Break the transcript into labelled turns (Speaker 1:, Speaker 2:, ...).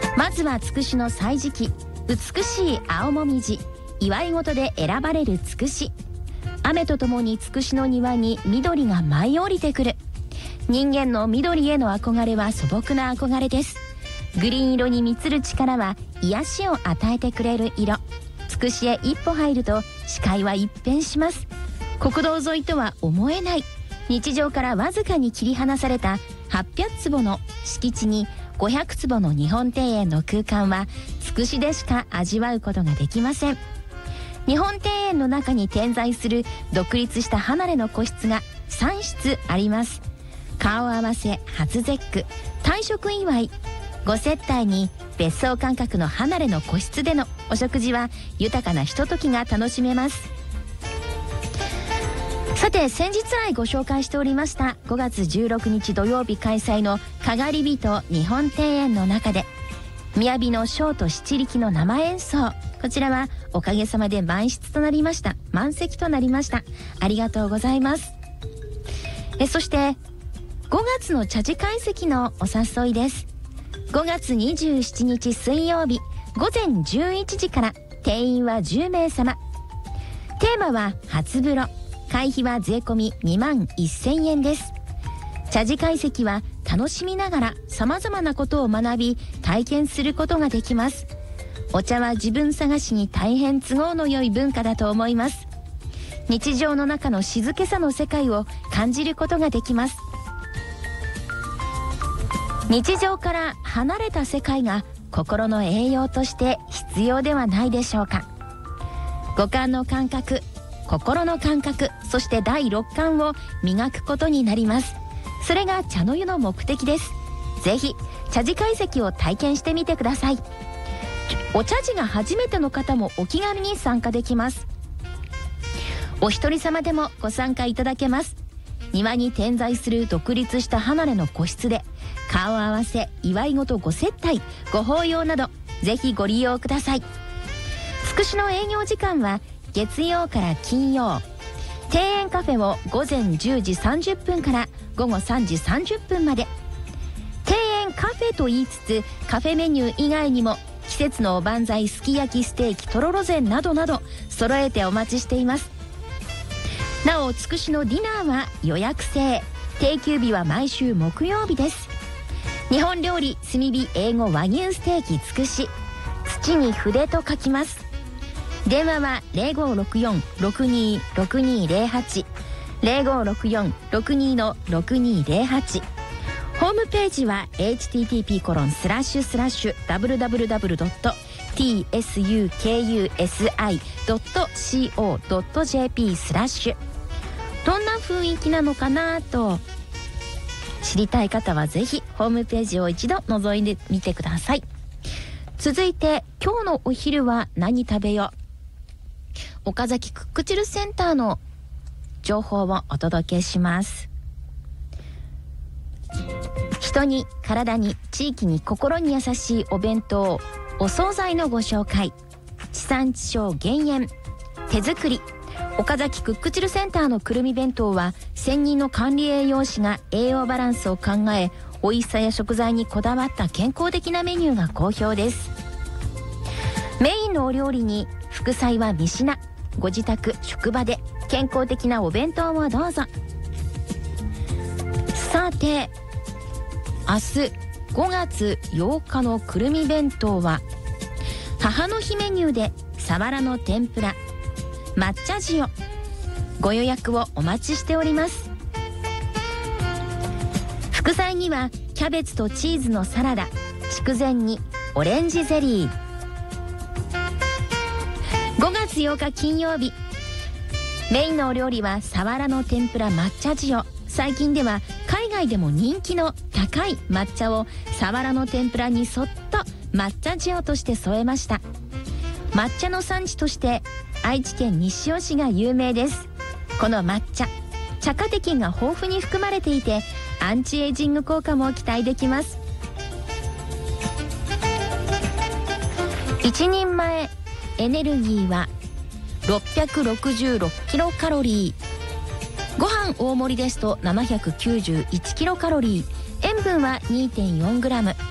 Speaker 1: まずはつくしの歳時期、美しい青もみじ、祝い事で選ばれるつくし。雨とともにつくしの庭に緑が舞い降りてくる。人間の緑への憧れは素朴な憧れです。グリーン色に満つる力は癒しを与えてくれる色。つくしへ一歩入ると視界は一変します。国道沿いとは思えない、日常からわずかに切り離された800坪の敷地に500坪の日本庭園の空間はつくしでしか味わうことができません。日本庭園の中に点在する独立した離れの個室が3室あります。顔合わせ、初節句、退職祝い、ご接待に別荘感覚の離れの個室でのお食事は豊かなひとときが楽しめます。さて、先日来ご紹介しておりました5月16日土曜日開催のかがりびと日本庭園の中で、雅のショート七力の生演奏、こちらはおかげさまで満室となりました。満席となりました。ありがとうございます。そして5月の茶事会席のお誘いです。5月27日水曜日午前11時から、定員は10名様。テーマは初風呂、会費は税込み21,000円です。茶事会席は楽しみながら様々なことを学び体験することができます。お茶は自分探しに大変都合の良い文化だと思います。日常の中の静けさの世界を感じることができます。日常から離れた世界が心の栄養として必要ではないでしょうか。五感の感覚、心の感覚、そして第六感を磨くことになります。それが茶の湯の目的です。ぜひ茶事会席を体験してみてください。お茶事が初めての方もお気軽に参加できます。お一人様でもご参加いただけます。庭に点在する独立した離れの個室で顔合わせ、祝い事、ご接待、ご法要などぜひご利用ください。つくしの営業時間は月曜から金曜。庭園カフェを午前10時30分から午後3時30分まで。庭園カフェと言いつつ、カフェメニュー以外にも季節のおばんざい、すき焼き、ステーキ、とろろ膳などなど揃えてお待ちしています。なお、つくしのディナーは予約制。定休日は毎週木曜日です。日本料理、炭火、英語、和牛ステーキつくし。土に筆と書きます。電話は 0564-626208 0564-62-6208。ホームページは http://www.tsukusi.co.jp/ どんな雰囲気なのかなと知りたい方はぜひホームページを一度覗いてみてください。続いて、今日のお昼は何食べよう。岡崎クックチルセンターの情報をお届けします。人に、体に、地域に、心に優しいお弁当、お惣菜のご紹介。地産地消減塩、手作り。岡崎クックチルセンターのくるみ弁当は専任の管理栄養士が栄養バランスを考え、美味しさや食材にこだわった健康的なメニューが好評です。メインのお料理に副菜は3品。ご自宅、職場で健康的なお弁当をどうぞ。さて、明日5月8日のくるみ弁当は母の日メニューでさわらの天ぷら、抹茶塩。ご予約をお待ちしております。副菜にはキャベツとチーズのサラダ、筑前煮、オレンジゼリー。5月8日金曜日、メインのお料理はさわらの天ぷら、抹茶塩。最近では海外でも人気の高い抹茶をさわらの天ぷらにそっと抹茶塩として添えました。抹茶の産地として愛知県西尾市が有名です。この抹茶、茶化テキンが豊富に含まれていてアンチエイジング効果も期待できます。1人前エネルギーは666キロカロリー。ご飯大盛りですと791キロカロリー。塩分は 2.4 グラム。